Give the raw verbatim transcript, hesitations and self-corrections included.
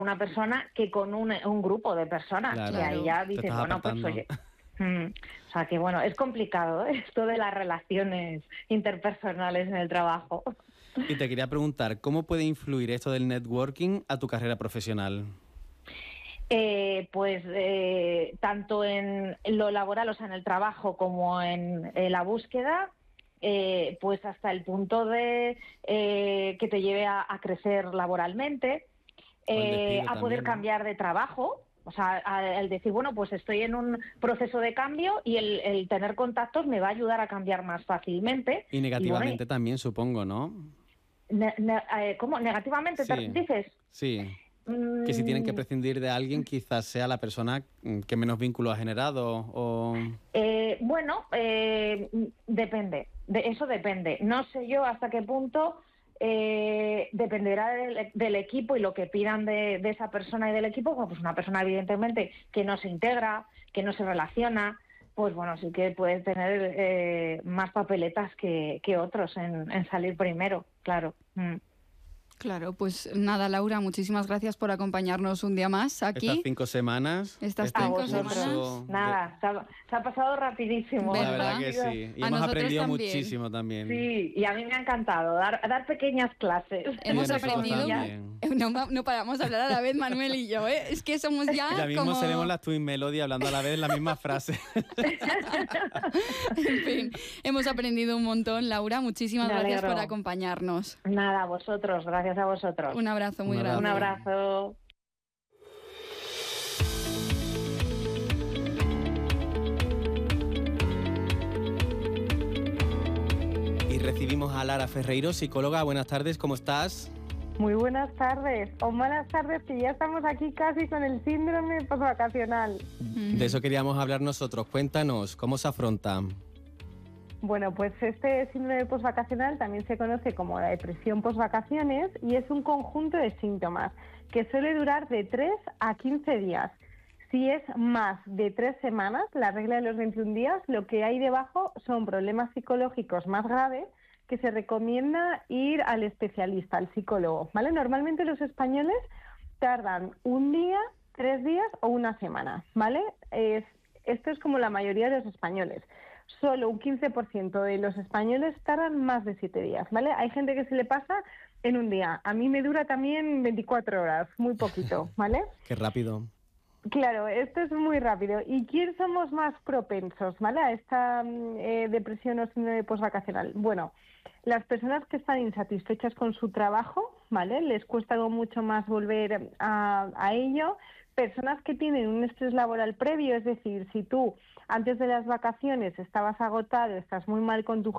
una persona que con un, un grupo de personas. Claro. Y ahí ya Te dices, estás bueno, pues apartando. oye... Mm, o sea que bueno, es complicado, ¿eh? Esto de las relaciones interpersonales en el trabajo. Y te quería preguntar, ¿cómo puede influir esto del networking a tu carrera profesional? Eh, pues eh, tanto en lo laboral, o sea, en el trabajo, como en, en la búsqueda, eh, pues hasta el punto de eh, que te lleve a, a crecer laboralmente, O el eh, despido a poder también, ¿no? cambiar de trabajo. O sea, a- al decir, bueno, pues estoy en un proceso de cambio y el, el tener contactos me va a ayudar a cambiar más fácilmente. Y Y bueno, y- negativamente también, supongo, ¿no? ne- ne- eh, ¿cómo? ¿Negativamente te Sí, dices? sí. Que si tienen que Mm, prescindir de alguien, quizás sea la persona mm, que menos vínculo ha generado o... Eh, bueno, eh, depende, de eso depende. No sé yo hasta qué punto eh, dependerá del, del equipo y lo que pidan de, de esa persona y del equipo. Bueno, pues una persona evidentemente que no se integra, que no se relaciona, pues bueno, sí que puede tener eh, más papeletas que, que otros en, en salir primero, claro. Mm. Claro, pues nada, Laura, muchísimas gracias por acompañarnos un día más aquí. Estas cinco semanas, Estas este A cinco vosotros. curso... de- Nada, se ha, se ha pasado rapidísimo. La ¿Verdad? verdad que sí. Y A hemos nosotros aprendido también. muchísimo también. Sí, y a mí me ha encantado dar, dar pequeñas clases. Y Hemos de nosotros aprendido. también. No, va- no paramos de hablar a la vez, Manuel y yo, ¿eh? Es que somos ya Ya mismo como... seremos las Twin Melody hablando a la vez la misma frase. En fin, hemos aprendido un montón, Laura. Muchísimas Me gracias alegro. por acompañarnos. Nada, a vosotros, gracias a vosotros. Un abrazo muy Un grande. Un abrazo. Y recibimos a Lara Ferreiro, psicóloga. Buenas tardes, ¿cómo estás? Muy buenas tardes, o malas tardes, que ya estamos aquí casi con el síndrome postvacacional. De eso queríamos hablar nosotros. Cuéntanos, ¿cómo se afronta? Bueno, pues este síndrome postvacacional también se conoce como la depresión postvacaciones y es un conjunto de síntomas que suele durar de tres a quince días. Si es más de tres semanas, la regla de los veintiún días, lo que hay debajo son problemas psicológicos más graves que se recomienda ir al especialista, al psicólogo, ¿vale? Normalmente los españoles tardan un día, tres días o una semana, ¿vale? Es, esto es como la mayoría de los españoles. Solo un quince por ciento de los españoles tardan más de siete días, ¿vale? Hay gente que se le pasa en un día. A mí me dura también veinticuatro horas, muy poquito, ¿vale? Qué rápido. Claro, esto es muy rápido. ¿Y quién somos más propensos, ¿vale? A esta mm, eh, depresión o síndrome postvacacional? Bueno, las personas que están insatisfechas con su trabajo, ¿vale? Les cuesta algo mucho más volver a, a ello. Personas que tienen un estrés laboral previo, es decir, si tú antes de las vacaciones estabas agotado, estás muy mal con tu